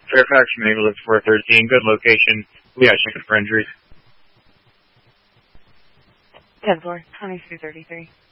Fairfax from Ambulance 413. Good location. We got checking for injuries. 10-4, 2233.